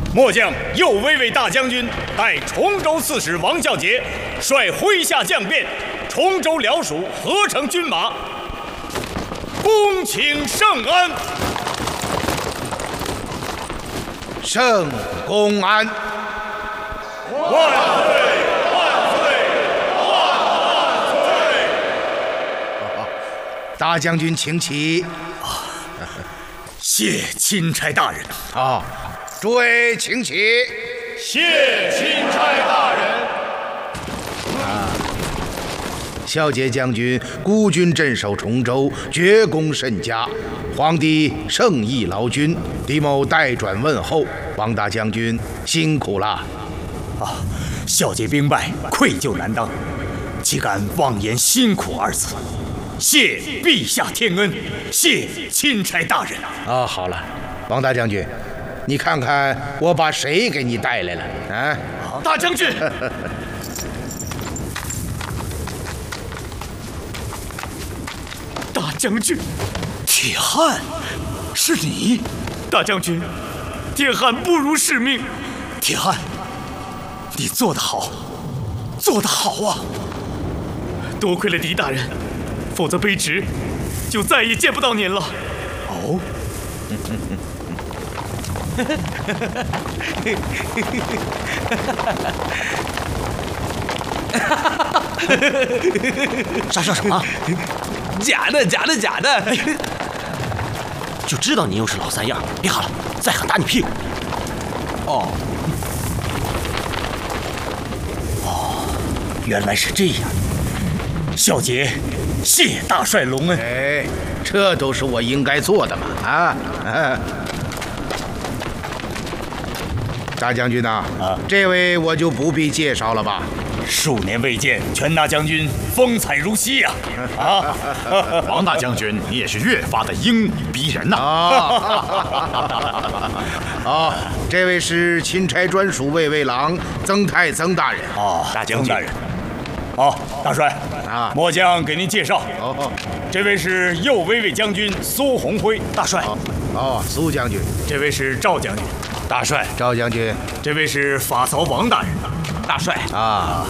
末将右威威大将军带崇州刺史王孝杰，率麾下将变，崇州辽属合成军马，恭请圣安。 圣公安。 万岁！万岁！万岁！ 大将军请起。 谢钦差大人。 啊，诸位请起。 谢钦差大人。 孝杰将军孤军镇守崇州，绝功甚佳，皇帝圣意劳军，狄某代转问候，王大将军辛苦了。 啊，孝杰兵败，愧疚难当，岂敢妄言辛苦二字？谢陛下天恩，谢钦差大人。 啊，好了，王大将军，你看看我把谁给你带来了？啊， 大将军。大将军，铁汉，是你！大将军，铁汉不辱使命。铁汉，你做得好，做得好啊！多亏了狄大人，否则卑职就再也见不到您了。哦。 傻笑什么？假的，假的，假的！就知道你又是老三样，别喊了，再喊打你屁股。哦， 原来是这样。孝杰，谢大帅隆恩。 哎，这都是我应该做的嘛！大将军呐，这位我就不必介绍了吧？ 数年未见，全大将军风采如昔呀！ 王大将军，你也是越发的英武逼人呐！ 这位是钦差专属卫卫郎曾太曾大人。 大将军大人。大帅末将给您介绍。这位是右威威将军苏鸿辉，大帅。 苏将军。 这位是赵将军，大帅。 赵将军。 这位是法曹王大人，大帅。